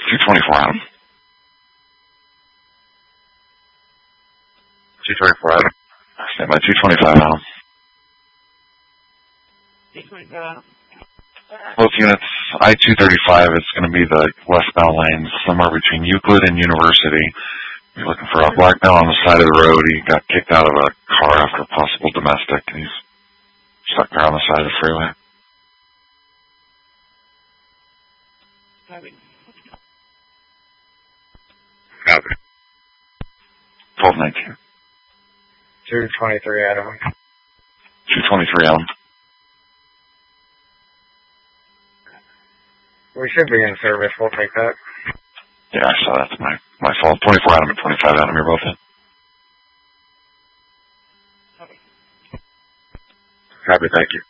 224 Adam. 224 Adam. Stand by 225 Adam. 225 Adam. Both units, I-235 is going to be the westbound lane, somewhere between Euclid and University. You're looking for a black male on the side of the road. He got kicked out of a car after a possible domestic, and he's stuck there on the side of the freeway. Copy. Copy. 1219. 223 Adam. 223 Adam. We should be in service. We'll take that. Yeah, I saw that's my fault. 24 Adam and 25 Adam, you're both in. Copy. Copy, thank you.